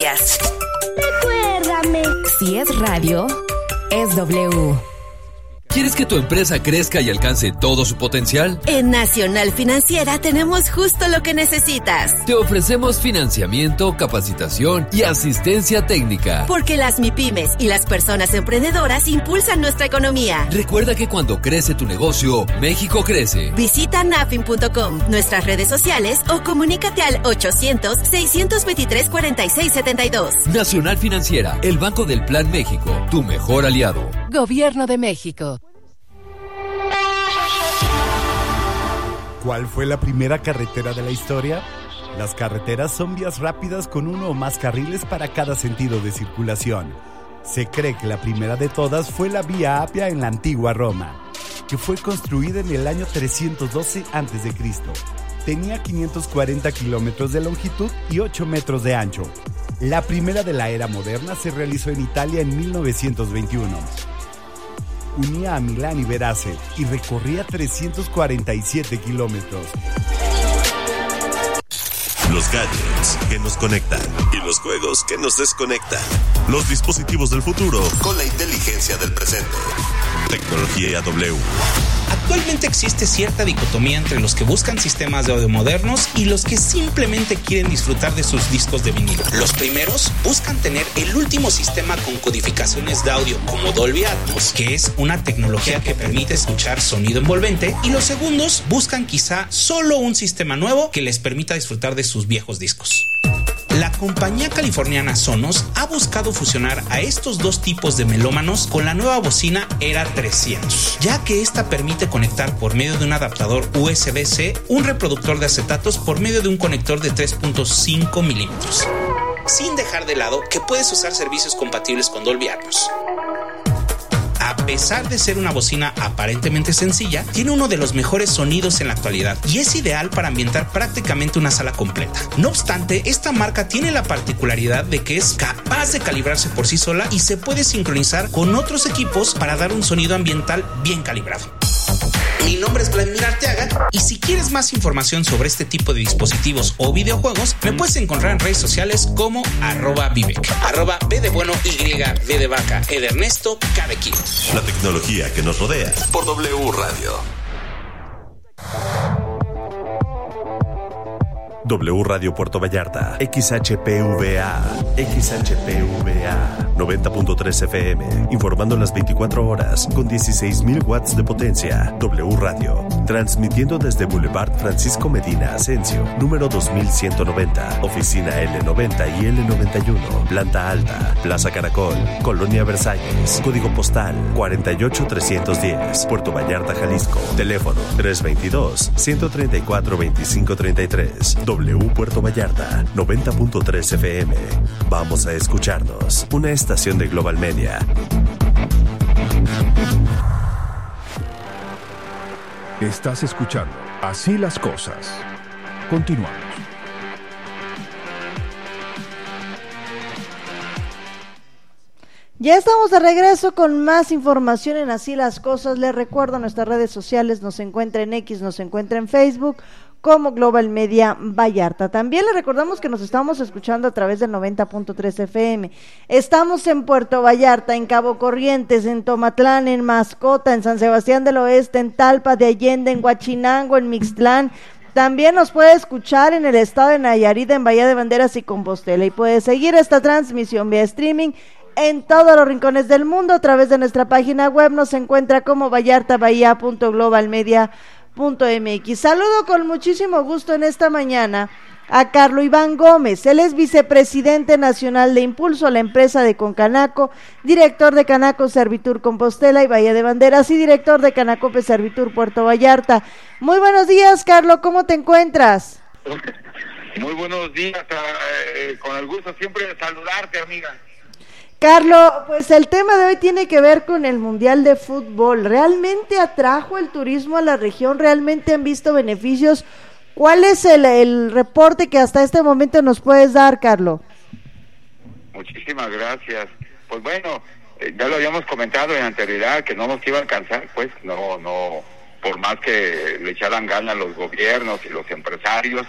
noticias. Recuérdame. Si es radio, es W. ¿Quieres que tu empresa crezca y alcance todo su potencial? En Nacional Financiera tenemos justo lo que necesitas. Te ofrecemos financiamiento, capacitación y asistencia técnica. Porque las MIPYMES y las personas emprendedoras impulsan nuestra economía. Recuerda que cuando crece tu negocio, México crece. Visita nafin.com, nuestras redes sociales o comunícate al 800-623-4672. Nacional Financiera, el Banco del Plan México, tu mejor aliado. Gobierno de México. ¿Cuál fue la primera carretera de la historia? Las carreteras son vías rápidas con uno o más carriles para cada sentido de circulación. Se cree que la primera de todas fue la Vía Apia en la antigua Roma, que fue construida en el año 312 a.C. Tenía 540 kilómetros de longitud y 8 metros de ancho. La primera de la era moderna se realizó en Italia en 1921. Unía a Milán y Verace y recorría 347 kilómetros. Los gadgets que nos conectan y los juegos que nos desconectan. Los dispositivos del futuro con la inteligencia del presente. Tecnología W. Actualmente existe cierta dicotomía entre los que buscan sistemas de audio modernos y los que simplemente quieren disfrutar de sus discos de vinilo. Los primeros buscan tener el último sistema con codificaciones de audio como Dolby Atmos, que es una tecnología que permite escuchar sonido envolvente, y los segundos buscan quizá solo un sistema nuevo que les permita disfrutar de sus viejos discos. La compañía californiana Sonos ha buscado fusionar a estos dos tipos de melómanos con la nueva bocina Era 300, ya que esta permite conectar por medio de un adaptador USB-C un reproductor de acetatos por medio de un conector de 3.5 milímetros, sin dejar de lado que puedes usar servicios compatibles con Dolby Atmos. A pesar de ser una bocina aparentemente sencilla, tiene uno de los mejores sonidos en la actualidad y es ideal para ambientar prácticamente una sala completa. No obstante, esta marca tiene la particularidad de que es capaz de calibrarse por sí sola y se puede sincronizar con otros equipos para dar un sonido ambiental bien calibrado. Mi nombre es Vladimir Arteaga y si quieres más información sobre este tipo de dispositivos o videojuegos, me puedes encontrar en redes sociales como @Vivek, @B de bueno, Y, V de vaca, E de Ernesto, K de kilo. La tecnología que nos rodea por W Radio. W Radio Puerto Vallarta, XHPVA 90.3 FM, informando las 24 horas con 16,000 watts de potencia. W Radio, transmitiendo desde Boulevard Francisco Medina Asensio, número 2190, oficina L90 y L91, planta alta, Plaza Caracol, Colonia Versalles, código postal 48310, Puerto Vallarta, Jalisco, teléfono 322-134-2533. W Puerto Vallarta, 90.3 FM. Vamos a escucharnos. Una estación de Global Media. Estás escuchando Así las Cosas. Continuamos. Ya estamos de regreso con más información en Así las Cosas. Les recuerdo, nuestras redes sociales nos encuentra en X, nos encuentra en Facebook como Global Media Vallarta. También les recordamos que nos estamos escuchando a través del 90.3 FM. Estamos en Puerto Vallarta, en Cabo Corrientes, en Tomatlán, en Mascota, en San Sebastián del Oeste, en Talpa de Allende, en Huachinango, en Mixtlán. También nos puede escuchar en el estado de Nayarit, en Bahía de Banderas y Compostela. Y puede seguir esta transmisión vía streaming en todos los rincones del mundo a través de nuestra página web. Nos encuentra como vallartabahía.globalmedia.mx. Saludo con muchísimo gusto en esta mañana a Carlos Iván Gómez. Él es vicepresidente nacional de Impulso, la empresa de Concanaco, director de Canaco Servitur Compostela y Bahía de Banderas y director de Canacope Servitur Puerto Vallarta. Muy buenos días, Carlos, ¿cómo te encuentras? Muy buenos días, con el gusto siempre de saludarte, amiga. Carlos, pues el tema de hoy tiene que ver con el Mundial de Fútbol. ¿Realmente atrajo el turismo a la región? ¿Realmente han visto beneficios? ¿Cuál es el reporte que hasta este momento nos puedes dar, Carlos? Muchísimas gracias. Pues bueno, ya lo habíamos comentado en anterioridad que no nos iba a alcanzar, pues no, por más que le echaran ganas los gobiernos y los empresarios,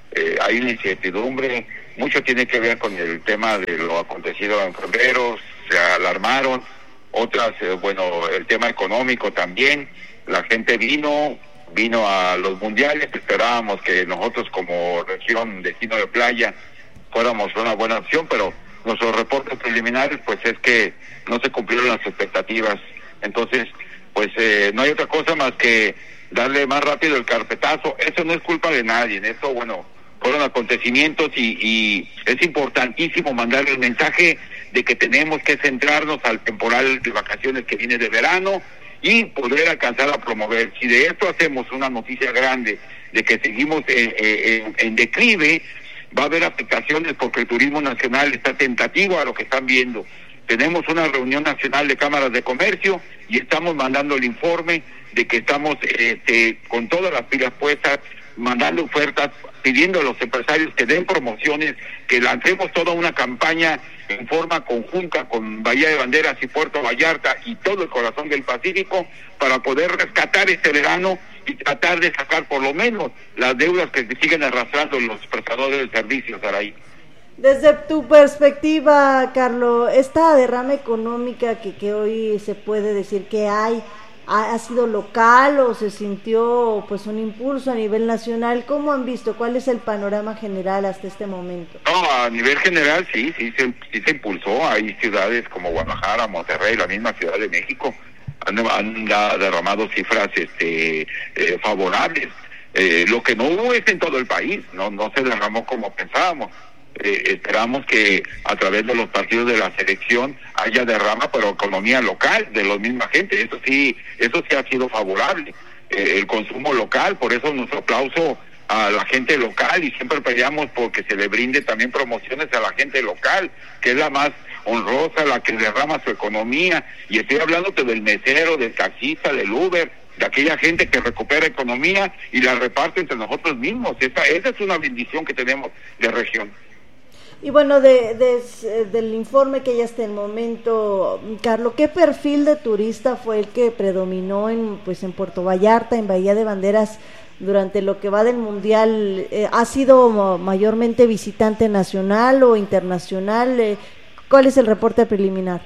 hay una incertidumbre, mucho tiene que ver con el tema de lo acontecido en febrero, se alarmaron, otras, el tema económico también, la gente vino a los mundiales, esperábamos que nosotros como región destino de playa fuéramos una buena opción, pero nuestros reportes preliminares pues es que no se cumplieron las expectativas, entonces pues no hay otra cosa más que darle más rápido el carpetazo. Eso no es culpa de nadie, eso fueron acontecimientos y es importantísimo mandar el mensaje de que tenemos que centrarnos al temporal de vacaciones que viene de verano y poder alcanzar a promover. Si de esto hacemos una noticia grande de que seguimos en declive, va a haber afectaciones porque el turismo nacional está tentativo a lo que están viendo. Tenemos una reunión nacional de cámaras de comercio y estamos mandando el informe de que estamos con todas las pilas puestas, mandando ofertas, pidiendo a los empresarios que den promociones, que lancemos toda una campaña en forma conjunta con Bahía de Banderas y Puerto Vallarta y todo el corazón del Pacífico para poder rescatar este verano y tratar de sacar por lo menos las deudas que siguen arrastrando los prestadores de servicios, Araí. Desde tu perspectiva, Carlos, esta derrama económica que hoy se puede decir que ¿ha sido local o se sintió pues un impulso a nivel nacional? ¿Cómo han visto? ¿Cuál es el panorama general hasta este momento? No, a nivel general sí se impulsó. Hay ciudades como Guadalajara, Monterrey, la misma Ciudad de México han derramado cifras favorables. Lo que no hubo es en todo el país, no se derramó como pensábamos. Esperamos que a través de los partidos de la selección haya derrama, pero economía local de la misma gente, eso sí ha sido favorable, el consumo local, por eso nuestro aplauso a la gente local y siempre peleamos porque se le brinde también promociones a la gente local, que es la más honrosa, la que derrama su economía, y estoy hablándote del mesero, del taxista, del Uber, de aquella gente que recupera economía y la reparte entre nosotros mismos. Esa es una bendición que tenemos de región. Y bueno, del informe que ya hasta el momento, Carlos, ¿qué perfil de turista fue el que predominó en Puerto Vallarta, en Bahía de Banderas, durante lo que va del Mundial? ¿Ha sido mayormente visitante nacional o internacional? ¿Cuál es el reporte preliminar?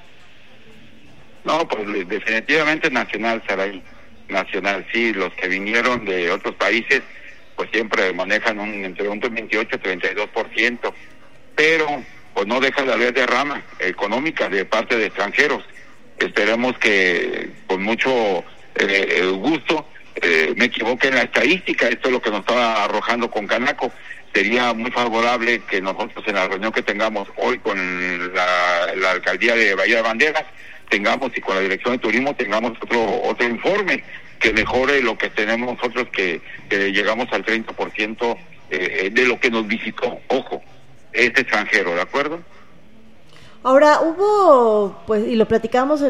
No, pues definitivamente nacional, Saray. Nacional, sí, los que vinieron de otros países, pues siempre manejan entre un 28 y 32%. Pero pues no deja de haber derrama económica de parte de extranjeros. Esperemos que con mucho gusto me equivoque en la estadística. Esto es lo que nos estaba arrojando con Canaco. Sería muy favorable que nosotros en la reunión que tengamos hoy con la alcaldía de Bahía de Banderas tengamos y con la dirección de turismo tengamos otro informe que mejore lo que tenemos nosotros, que llegamos al 30% de lo que nos visitó. Ojo, es extranjero, ¿de acuerdo? Ahora, hubo, pues, y lo platicamos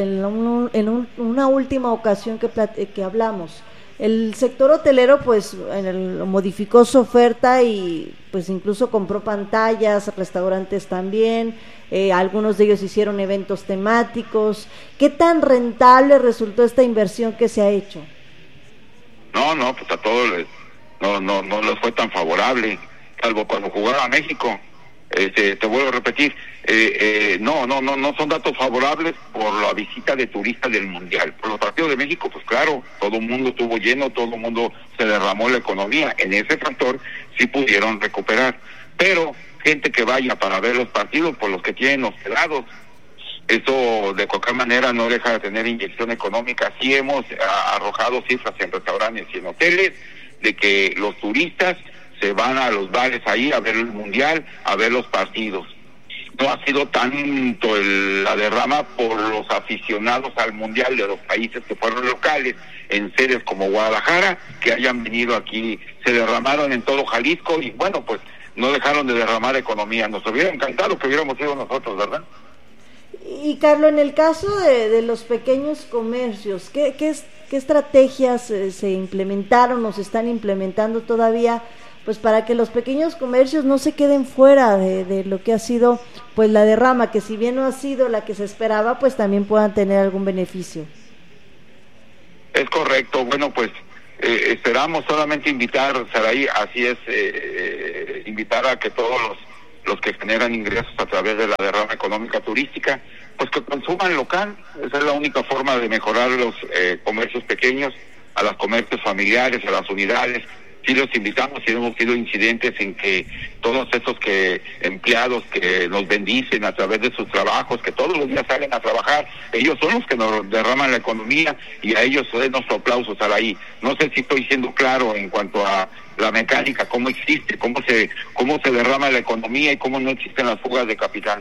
en una última ocasión que hablamos, el sector hotelero, pues, modificó su oferta y, pues, incluso compró pantallas, restaurantes también, algunos de ellos hicieron eventos temáticos. ¿Qué tan rentable resultó esta inversión que se ha hecho? No, pues a todos no les fue tan favorable, salvo cuando jugaba México. Te vuelvo a repetir, no son datos favorables por la visita de turistas del Mundial. Por los partidos de México, pues claro, todo el mundo estuvo lleno, todo el mundo se derramó la economía. En ese factor sí pudieron recuperar. Pero gente que vaya para ver los partidos, por los que tienen hospedados, eso de cualquier manera no deja de tener inyección económica. Sí hemos arrojado cifras en restaurantes y en hoteles de que los turistas se van a los bares ahí a ver el Mundial, a ver los partidos. No ha sido tanto la derrama por los aficionados al Mundial de los países que fueron locales, en sedes como Guadalajara, que hayan venido aquí. Se derramaron en todo Jalisco y bueno, pues no dejaron de derramar economía. Nos hubiera encantado que hubiéramos sido nosotros, ¿verdad? Y Carlos, en el caso de los pequeños comercios, ¿qué estrategias se implementaron o se están implementando todavía, pues para que los pequeños comercios no se queden fuera de lo que ha sido pues la derrama, que si bien no ha sido la que se esperaba, pues también puedan tener algún beneficio? Es correcto. Bueno, pues esperamos solamente invitar, Saraí, así es, invitar a que todos los que generan ingresos a través de la derrama económica turística, pues que consuman local. Esa es la única forma de mejorar los comercios pequeños, a los comercios familiares, a las unidades. Sí los invitamos, y hemos tenido incidentes en que todos esos empleados que nos bendicen a través de sus trabajos, que todos los días salen a trabajar, ellos son los que nos derraman la economía, y a ellos es nuestro aplauso estar ahí. No sé si estoy siendo claro en cuanto a la mecánica, cómo existe, cómo se derrama la economía y cómo no existen las fugas de capital.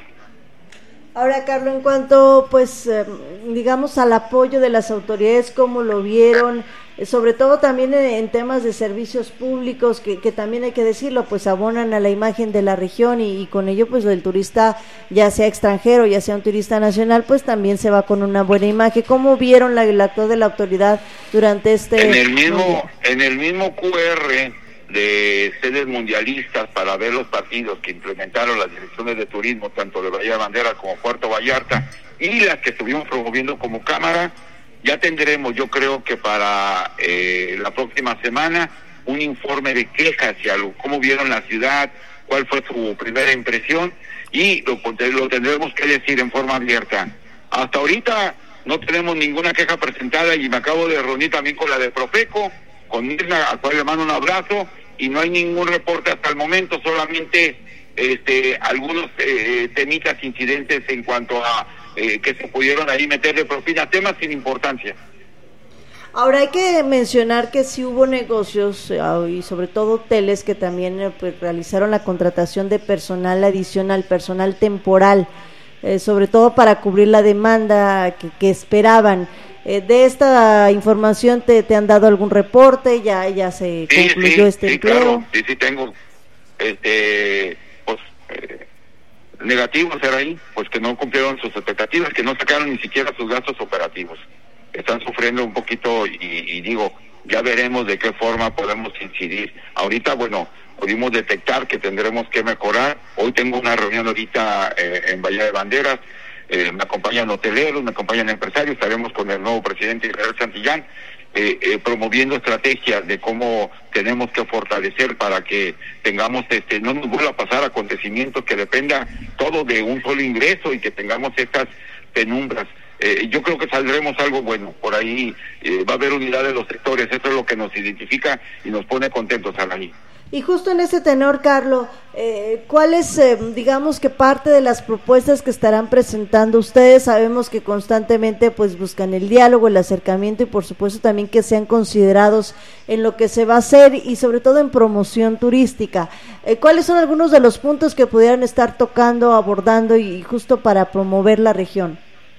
Ahora, Carlos, en cuanto, pues, digamos, al apoyo de las autoridades, ¿cómo lo vieron? Sobre todo también en temas de servicios públicos, que también hay que decirlo, pues abonan a la imagen de la región, y con ello, pues, el turista, ya sea extranjero, ya sea un turista nacional, pues también se va con una buena imagen. ¿Cómo vieron el acto de la autoridad durante este...? En el mismo QR de sedes mundialistas para ver los partidos que implementaron las direcciones de turismo, tanto de Bahía de Banderas como Puerto Vallarta, y las que estuvimos promoviendo como Cámara, ya tendremos, yo creo que para la próxima semana, un informe de quejas hacia cómo vieron la ciudad, cuál fue su primera impresión, y lo tendremos que decir en forma abierta. Hasta ahorita no tenemos ninguna queja presentada, y me acabo de reunir también con la de Profeco, con Mirna, a cual le mando un abrazo, y no hay ningún reporte hasta el momento, solamente algunos temitas, incidentes en cuanto a que se pudieron ahí meter de propina, temas sin importancia. Ahora hay que mencionar que sí hubo negocios y sobre todo hoteles que también pues realizaron la contratación de personal adicional, personal temporal, sobre todo para cubrir la demanda que esperaban. De esta información, ¿te han dado algún reporte? ¿Ya se concluyó este empleo? Claro, sí tengo. Negativos era ahí, pues que no cumplieron sus expectativas, que no sacaron ni siquiera sus gastos operativos. Están sufriendo un poquito, y digo, ya veremos de qué forma podemos incidir. Ahorita, bueno, pudimos detectar que tendremos que mejorar. Hoy tengo una reunión ahorita en Bahía de Banderas. Me acompañan hoteleros, me acompañan empresarios, estaremos con el nuevo presidente Israel Santillán, promoviendo estrategias de cómo tenemos que fortalecer para que tengamos, no nos vuelva a pasar acontecimientos que dependa todo de un solo ingreso y que tengamos estas penumbras. Yo creo que saldremos algo bueno, por ahí va a haber unidad de los sectores, eso es lo que nos identifica y nos pone contentos a la I. Y justo en ese tenor, Carlos, ¿cuál es, digamos que parte de las propuestas que estarán presentando ustedes? Sabemos que constantemente pues buscan el diálogo, el acercamiento y por supuesto también que sean considerados en lo que se va a hacer y sobre todo en promoción turística. ¿Cuáles son algunos de los puntos que pudieran estar tocando, abordando y justo para promover la región?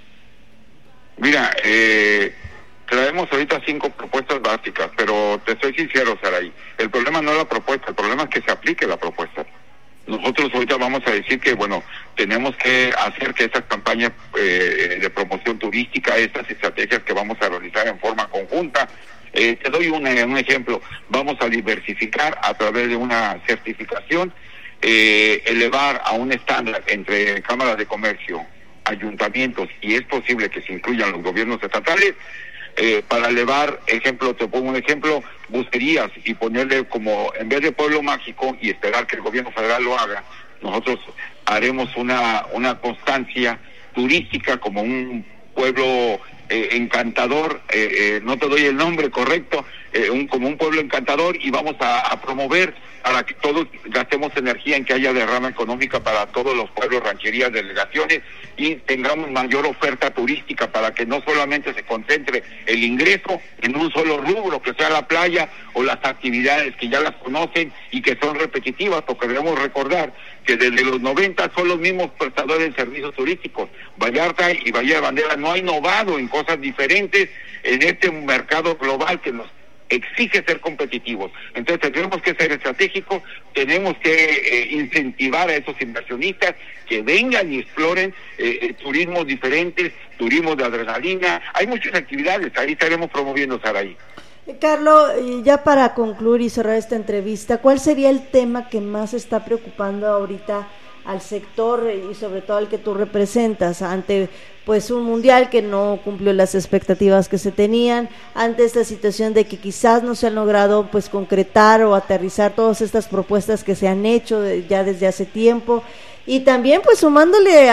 Mira, traemos ahorita 5 propuestas básicas, pero te soy sincero, Saraí, el problema no es la propuesta, el problema es que se aplique la propuesta. Nosotros ahorita vamos a decir que, bueno, tenemos que hacer que estas campañas de promoción turística, estas estrategias que vamos a realizar en forma conjunta, te doy un ejemplo, vamos a diversificar a través de una certificación, elevar a un estándar entre cámaras de comercio, ayuntamientos, y es posible que se incluyan los gobiernos estatales, para elevar, te pongo un ejemplo, bucerías, y ponerle como, en vez de pueblo mágico y esperar que el gobierno federal lo haga, nosotros haremos una constancia turística como un pueblo encantador, no te doy el nombre correcto, como un pueblo encantador, y vamos a promover para que todos gastemos energía en que haya derrama económica para todos los pueblos, rancherías, delegaciones, y tengamos mayor oferta turística para que no solamente se concentre el ingreso en un solo rubro, que sea la playa o las actividades que ya las conocen y que son repetitivas, porque debemos recordar que desde los 90 son los mismos prestadores de servicios turísticos. Vallarta y Bahía de Banderas no ha innovado en cosas diferentes en este mercado global que nos exige ser competitivos. Entonces tenemos que ser estratégicos, tenemos que incentivar a esos inversionistas que vengan y exploren turismos diferentes, turismos de adrenalina. Hay muchas actividades, ahí estaremos promoviendo, Saraí. Carlos, ya para concluir y cerrar esta entrevista, ¿cuál sería el tema que más está preocupando ahorita al sector y sobre todo al que tú representas ante pues un mundial que no cumplió las expectativas que se tenían, ante esta situación de que quizás no se han logrado pues concretar o aterrizar todas estas propuestas que se han hecho ya desde hace tiempo, y también pues sumándole